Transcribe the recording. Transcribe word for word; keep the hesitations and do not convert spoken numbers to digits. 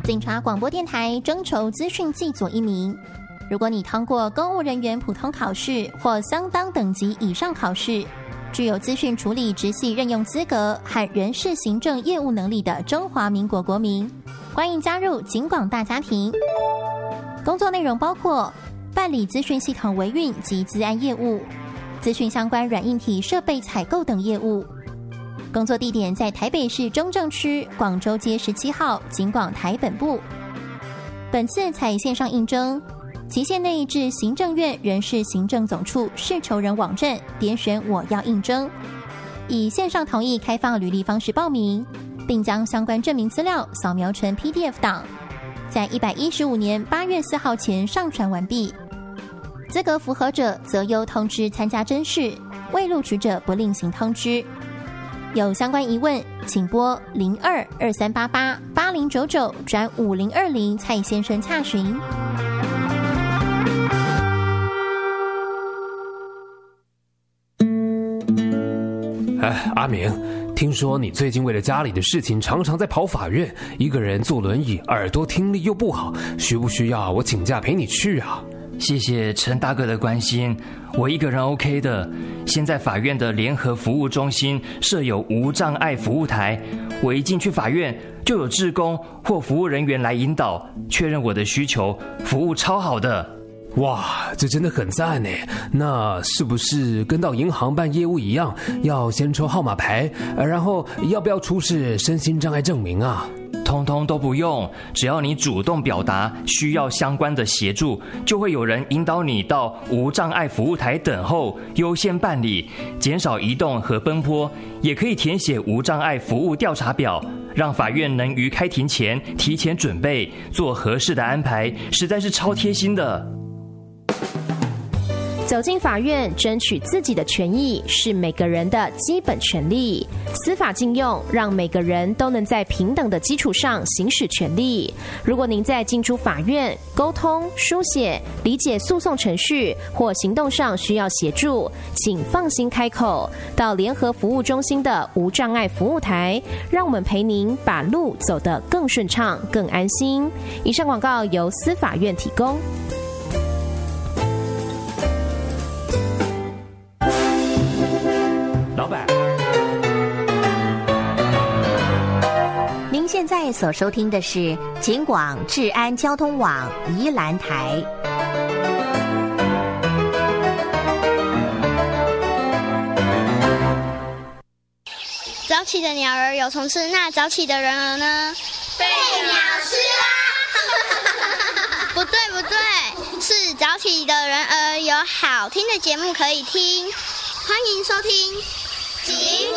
警察广播电台征求资讯技佐一名。如果你通过公务人员普通考试或相当等级以上考试，具有资讯处理直系任用资格和人事行政业务能力的中华民国国民，欢迎加入警广大家庭。工作内容包括办理资讯系统维运及资安业务，资讯相关软硬体设备采购等业务。工作地点在台北市中正区广州街十七号警广台本部。本次采线上应征，期限内至行政院人事行政总处事求人网站点选我要应征，以线上同意开放履历方式报名，并将相关证明资料扫描成 P D F 档，在一百一十五年八月四号前上传完毕。资格符合者则由通知参加甄试，未录取者不另行通知。有相关疑问，请拨零二二三八八八零九九转五零二零蔡先生洽询。 哎，阿明，听说你最近为了家里的事情，常常在跑法院，一个人坐轮椅，耳朵听力又不好，需不需要我请假陪你去啊？ 谢谢陈大哥的关心，我一个人 OK 的。现在法院的联合服务中心设有无障碍服务台，我一进去法院就有志工或服务人员来引导，确认我的需求，服务超好的。 哇，这真的很赞呢！那是不是跟到银行办业务一样，要先抽号码牌，然后要不要出示身心障碍证明啊？ 通通都不用，只要你主动表达需要相关的协助，就会有人引导你到无障碍服务台等候，优先办理，减少移动和奔波。也可以填写无障碍服务调查表，让法院能于开庭前提前准备，做合适的安排，实在是超贴心的。 走进法院，争取自己的权益是每个人的基本权利。司法禁用，让每个人都能在平等的基础上行使权利。如果您在进出法院、沟通、书写、理解诉讼程序或行动上需要协助，请放心开口，到联合服务中心的无障碍服务台，让我们陪您把路走得更顺畅、更安心。以上广告由司法院提供。 老板， 您现在所收听的是警广治安交通网宜兰台。 早起的鸟儿有虫吃，那早起的人儿呢？被鸟吃啦！不对不对，是早起的人儿有好听的节目可以听，欢迎收听警